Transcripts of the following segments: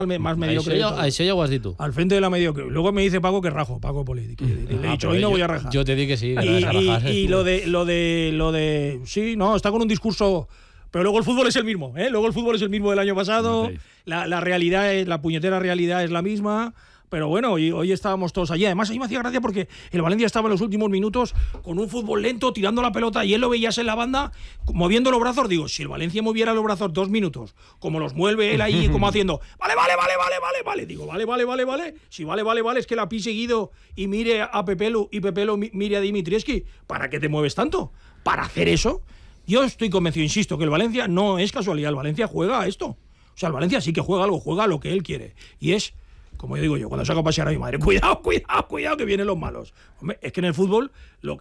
más mediocre. Això ja ho has dit tu. Al frente de la mediocre. Luego me dice Paco que rajo, Paco Poli. Le he dicho, hoy no voy a rajar. Yo te di que sí. Y lo de... Sí, no, está con un discurso... Pero luego el fútbol es el mismo, ¿eh? Luego el fútbol es el mismo del año pasado. La realidad, la puñetera realidad es la misma. Pero bueno, hoy estábamos todos allí. Además, a mí me hacía gracia porque el Valencia estaba en los últimos minutos con un fútbol lento, tirando la pelota, y él lo veías en la banda, moviendo los brazos. Digo, si el Valencia moviera los brazos 2 minutos, como los mueve él ahí, como haciendo, vale. Digo, vale. Si vale, es que la pise seguido y mire a Pepelu, y Pepelu mire a Dimitrievski. ¿Para qué te mueves tanto? ¿Para hacer eso? Yo estoy convencido, insisto, que el Valencia no es casualidad. El Valencia juega a esto. O sea, el Valencia sí que juega algo, juega lo que él quiere. Y es... Como yo digo yo, cuando saco a pasear a mi madre, cuidado, que vienen los malos. Hombre, es que en el fútbol,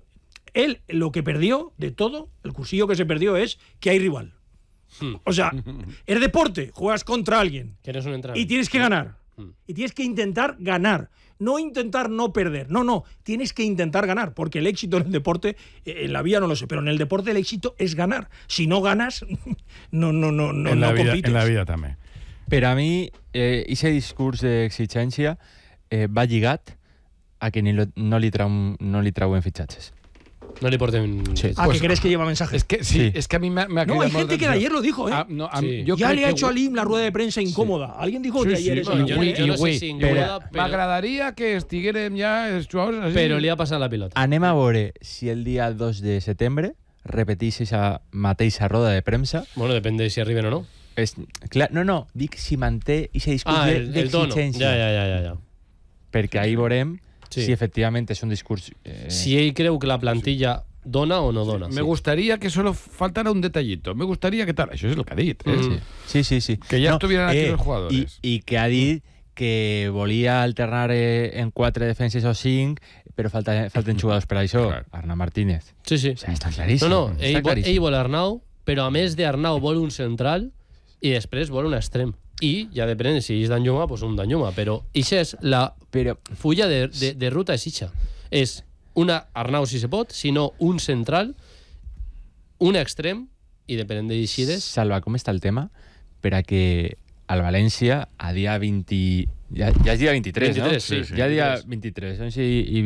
lo que perdió de todo, el cursillo que se perdió es que hay rival. O sea, es deporte, juegas contra alguien. Y tienes que ganar. Y tienes que intentar ganar. No intentar no perder. No, tienes que intentar ganar. Porque el éxito en el deporte, en la vida no lo sé, pero en el deporte el éxito es ganar. Si no ganas, no compites. En la vida també. Per a mi, aquest discurs d'exigència va lligat a que no li trauen fitxatges. No li porten... Sí. ¿A qué crees que lleva mensajes? Es que sí, es que a mí me ha quedado... No, hay gente que de ayer lo dijo, ¿eh? Sí. Ya le ha hecho a Lim la rueda de prensa incòmoda. Alguien dijo que ayer eso. Jo no sé si incòmoda, però... M'agradaria que estiguérem ja els jugadors així. Però li ha passat la pilota. Anem a veure si el dia 2 de setembre repeteix aquesta mateixa roda de premsa. Bueno, depèn de si arriben o no. Clar, no, dic si manté aquest discurs d'exigència. Ja. Perquè ahir veurem si efectivament és un discurs... Si ell creu que la plantilla dona o no dona. Me gustaría que solo faltara un detallito. Me gustaría que tal... Això és el que ha dit. Sí. Que ja estuvieran aquí els jugadors. I que ha dit que volia alternar en 4 defenses o 5, però falten jugadors per això. Arnau Martínez. Sí. O sigui, està claríssim. No, ell vol Arnau, però a més d'Arnau vol un central i després vol un extrem. I ja depèn si és Danjuma, doncs un Danjuma. Però això és la fulla de ruta és ixa. És una Arnau si se pot, sinó un central, un extrem, i depèn de Ixides... Salva, com està el tema? Per a que al València, a dia 20... Ja és dia 23, 23, no? sí. Ja dia 23, 11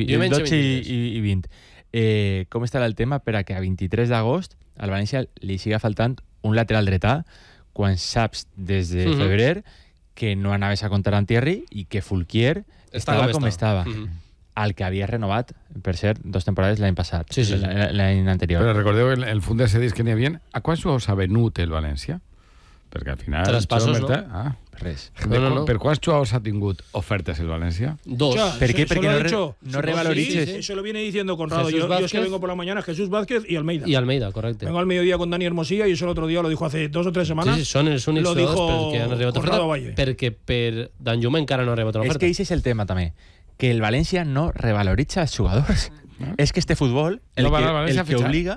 i 20. Com estarà el tema per a que a 23 d'agost al València li siga faltant un lateral dretà quan saps des de febrer que no anaves a comptar amb Thierry i que Fulquier estava com estava. Al que havia renovat, per cert, 2 temporades l'any passat, l'any anterior. Però recordeu el fund se dius que n'hi havia... A quants jugadors ha venut el València? Perquè al final... Traspassos, no? Res. No. Per quants jugadors ha tingut ofertes el Valencia? 2. ¿Por qué? Porque no revalorices. Sí, eso lo viene diciendo Conrado. Yo es que vengo por la mañana, Jesús Vázquez y Almeida. Y Almeida, correcte. Vengo al mediodía con Dani Hermosilla y eso el otro día lo dijo hace 2 o 3 semanas. Sí, són els únics jugadors que han arribat a oferta, perquè per Danjuma encara no ha arribat a oferta. És que aquest és el tema també, que el València no revaloritza els jugadors. És que este futbol el que obliga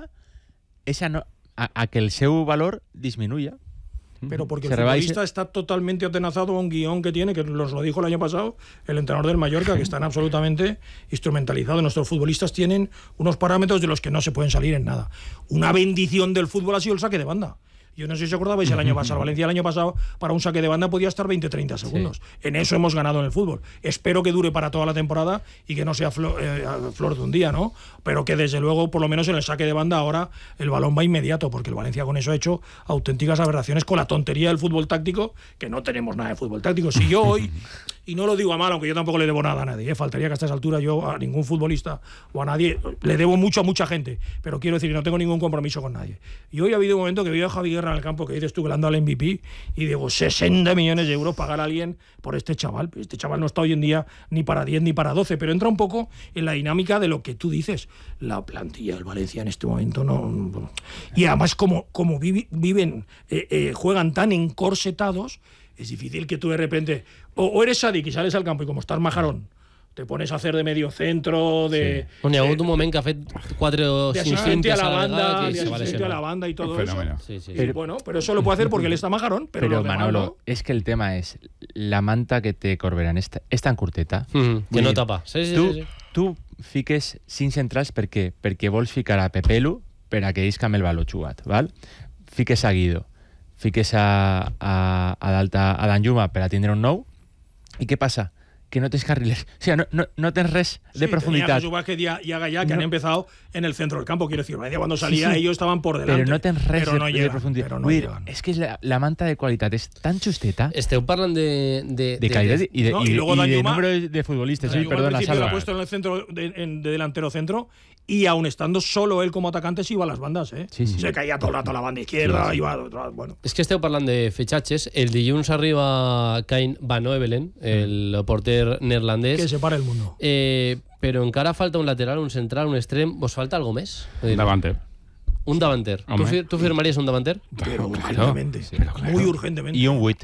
és a que el seu valor disminuya. Pero porque el futbolista está totalmente atenazado a un guión que tiene, que nos lo dijo el año pasado el entrenador del Mallorca, que están absolutamente instrumentalizados. Nuestros futbolistas tienen unos parámetros de los que no se pueden salir en nada. Una bendición del fútbol ha sido el saque de banda. Yo no sé si os acordabais el año pasado. Valencia el año pasado, para un saque de banda podía estar 20-30 segundos. Sí. En eso hemos ganado en el fútbol. Espero que dure para toda la temporada y que no sea flor de un día, ¿no? Pero que desde luego, por lo menos en el saque de banda, ahora el balón va inmediato, porque el Valencia con eso ha hecho auténticas aberraciones con la tontería del fútbol táctico, que no tenemos nada de fútbol táctico. Si yo hoy, y no lo digo a mal, aunque yo tampoco le debo nada a nadie, faltaría que a estas alturas yo a ningún futbolista o a nadie, le debo mucho a mucha gente, pero quiero decir que no tengo ningún compromiso con nadie. Y hoy ha habido un momento que veo a Javi Guerra en el campo, que dices tú que le han dado al MVP, y digo, 60 millones de euros pagar a alguien por este chaval. Este chaval no está hoy en día ni para 10 ni para 12, pero entra un poco en la dinámica de lo que tú dices. La plantilla del Valencia en este momento no... Y además como viven, juegan tan encorsetados, es difícil que tú de repente... O eres Sadik y sales al campo y como estás majarón, te pones a hacer de medio centro, de... Sí. Bueno, hi ha hagut un moment que ha fet 4 o 5 fintes a la banda y todo eso. Sí. Pero eso lo puede hacer porque él está majarón, pero Manolo, no. Es que el tema es la manta que té Corberán és tan curteta que no tapa. Tu fiques 5 centrals perquè vols ficar a Pepelu per a que isca amb el valor jugat, val? Fiques a Guido, fiques a Danjuma per a tindre un nou, I què passa? Que no tens carriles. O sea, no tens res de profundidad. Jesús Vázquez y a Gallá, que han empezado en el centro del campo. Quiero decir, cuando salía ellos estaban por delante. Pero no tens res de profundidad. Pero no llegan. És que la manta de qualitat és tan justeta. Esteu parlant de calidad y de Danjuma, número de futbolistas. Sí, perdona, Salva. Lo ha puesto en el centro de delantero centro y aún estando solo él como atacante se iba a las bandas, ¿eh? Sí. Se caía todo el rato a la banda izquierda, iba bueno. És que esteu parlant de fitxatges. El dilluns arriba Kain Van Oevelen, el porter neerlandès. Que separa el mundo. Però encara falta un lateral, un central, un extrem. Vos falta algo més? Davanter. Un davanter. ¿Tú firmarías un davanter? Pero urgentemente. Muy urgentemente. Y un 8.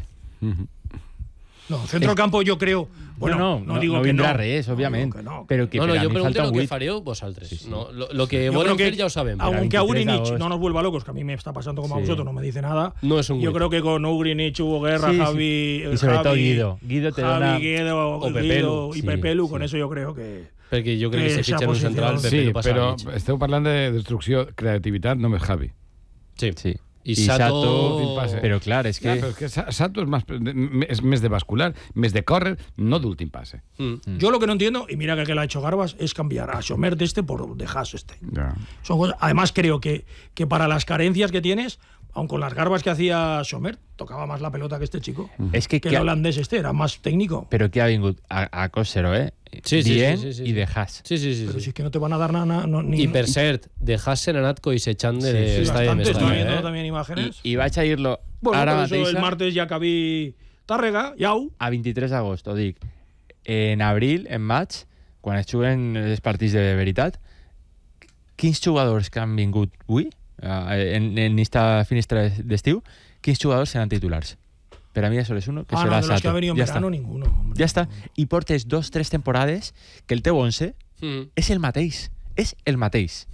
No, centro del campo yo creo... Bueno, no digo que vindrà no. res, òbviament. No. Però que No, per a jo mi pregunto falta lo un que 8. faríeu vosaltres. Sí. No, lo que Yo volen creo fer ja ho sabem. Aunque 23 a de Ugrinich agosto. no nos vuelva locos, que a mí me está pasando como a Sí. vosotros, no me dice nada. No es un Yo Wit. creo que con Ugrinich, Hugo Guerra, Sí, sí. Javi... Y sobre todo Javi, Guido. Guido te dona... Guido, o Pepelu. y Sí, Pepelu, sí. con eso yo creo que... Perquè jo crec que se Esa fitxa en un posició. central, Sí, Pepelu passa però al mig. esteu parlant de destrucció, creativitat, només Javi. Sí. I I Sato... últim passe. Però clar, és que... Però és que Sato és més de vascular, més de córrer, no d'últim passe. Yo lo que no entiendo, y mira que lo ha hecho Garbas, es cambiar a Somer de este por de Haas este. Ja. Son cosas- además creo que para las carencias que tienes, aun con las garbas que hacía Somer, tocaba más la pelota que este chico. És que El holandés este era más técnico. Però qui ha vingut? A Còsero, Sí, Dient sí. i de Haas. Sí. Pero si es que no te van a dar nada, ni I per cert, de Hassen anat coixejant de sí, l'estadi de bastante, estoy Mestalla. viendo también imágenes. I vaig a dir-lo Bueno, ara por eso mateix el martes ya cabí Tàrrega, Yau. a 23 d'agost, ho dic. En abril, en maig, quan es juguen els partits de veritat, quins jugadors que han vingut avui, en esta finestra d'estiu, quins jugadors seran titulars? Per a mi això és uno que No, serà de los que Sato. ha venido en Ja verano, està. ninguno. hombre. Ja està. I portes 2-3 temporades que el teu 11 és el mateix. És el mateix.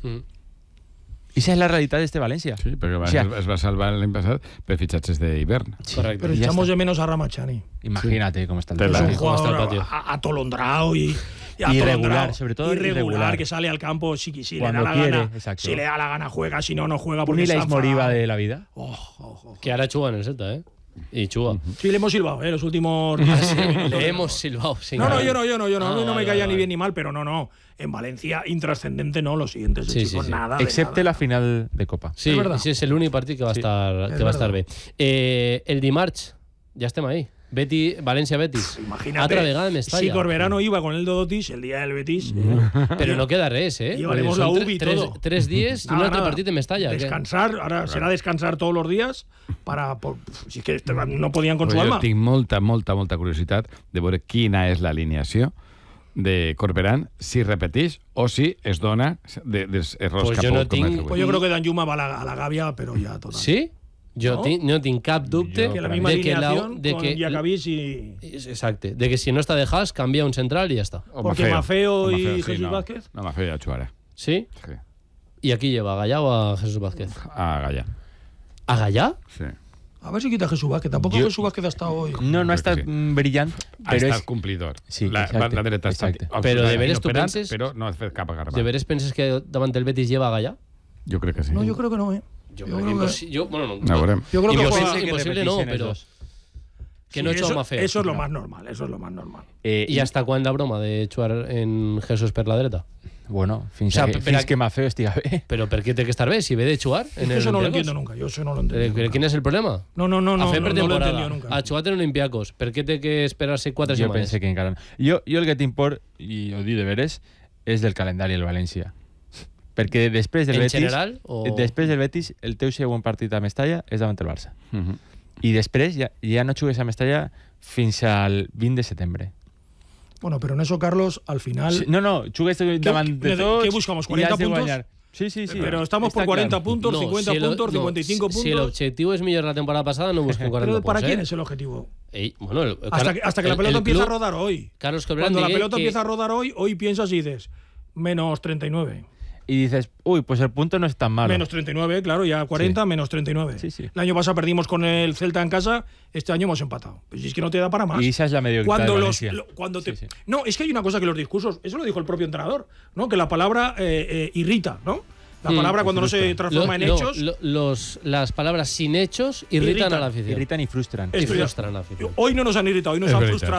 I aquesta és la realitat d'este València. Sí, perquè O sea, es va salvar l'any passat per fitxatges d'hivern. Correcte. Pero ya echamos está. de menos a Ramachani. Imagínate com està el Tela. Es un Sí, ¿cómo está el jugador patio? atolondrado y Irregular, atolondrado. sobre todo irregular. que sale al campo si le Cuando da la quiere, gana. exacto. Si le da la gana juega, si no, no juega Un porque está Ilais Moriba enfadado. de la vida. Que ara juga en el Celta, I juga. Sí, le hemos silbado, los últimos... Le hemos silbado. sin No, ganas. yo no. A mí no me vale, caía vale. ni bien ni mal, pero no. En Valencia, intrascendente, no. Los siguientes, Sí, chicos, sí. nada. de Excepte nada. la final de Copa. Sí, És verdad. sí, és l'únic partit que va estar bé. El dimarts, ja estem ahí. València-Betis. Imagínate, Altra vegada en Mestalla. si Corberano iba con el Dodotis el día del Betis, Però no queda res, Llevaremos Son la UBI y todo. 3 dies i un nada, altre nada. partit en Mestalla. Descansar, ahora será descansar todos los días si es que no podían con Però su jo alma. tinc molta curiositat de veure quina és l'alineació de Corberán, si repeteix o si es dona dels errors Pues que jo ha no pogut cometre tinc- avui. Pues yo creo que Danjuma va a la gavia, pero ya total. Sí? Jo No? no tinc cap dubte Que la misma de que alineación de con que Jacabís y... exacte, de que si no està de Haas canvia un central i ja està. O Porque Mafeo y sí, Jesús no. Vázquez. No, Mafeo ja jugarà. Sí? Sí. ¿Y aquí lleva a Gallá o a Jesús Vázquez? A Gallà. ¿A Gallá? Sí. A ver si quita Jesús Vázquez. Tampoco Yo- Jesús Vázquez ha estado hoy. No ha Crec estat que sí. brillant, Ha però estat és... complidor. Sí, la exacte, dreta ha estat... exacte. Però de veres tu inoperant, penses- Però no ha fet cap agarrament. ¿De veres penses que davant el Betis lleva a Gallá? Jo crec que sí. No, yo creo que no, Yo creo bueno, no. No, veurem. Yo creo que Imposible, juega- imposible no, repeteixen els pero dos. que no Sí, he hecho eso, más feo. eso es lo No. más normal, eso es lo más normal. ¿Y hasta cuándo la broma de jugar en Jesús per la dreta? Bueno, fins, O sea, que, però- fins que Mafeo estiga bé. Pero ¿por qué tiene que estar bé si ve de jugar? Es que eso no lo entiendo nunca, yo eso no lo entiendo. nunca. ¿Quién es el problema? No, a fer no lo he pretemporada. entendido nunca. Ha jugat en Olympiacos. Per què té que esperar-se 4 Jo setmanes? pense que encara no. Jo el que tinc por, i ho dic de veres, és del calendari del València. Perquè després del En Betis... general, o- Després del Betis, el teu següent partit a Mestalla és davant el Barça. I després ja no jugues a Mestalla fins al 20 de setembre. Bueno, pero en eso, Carlos, al final... Sí, no, jugues davant de tots... ¿Qué buscamos? i has ¿40 de puntos? guanyar. Sí. Pero estamos por Está 40 claro. puntos, 50 puntos, 55 puntos. Si el objetivo es millor la temporada pasada, no busquen 40 ¿Pero para punts. quién es el objetivo? Bueno, Hasta que la pelota empieza a rodar hoy. Carlos Corberán Cuando la digué pelota que- empieza a rodar hoy piensas y dices, menos 39. Y dices, uy, pues el punto no es tan malo. Menos 39, claro, ya 40, menos 39. Sí. El año pasado perdimos con el Celta en casa, este año hemos empatado. Pues es que no te da para más. Y esa es la mediocridad Cuando de los, Valencia. cuando te, Sí. No, es que hay una cosa que los discursos, eso lo dijo el propio entrenador, ¿no? Que la palabra irrita, ¿no? La palabra cuando no se transforma en hechos. Las palabras sin hechos irritan a la afición. Irritan y frustran. Y frustran a la afición. Hoy no nos han irritado, hoy nos Es han verdad. frustrado.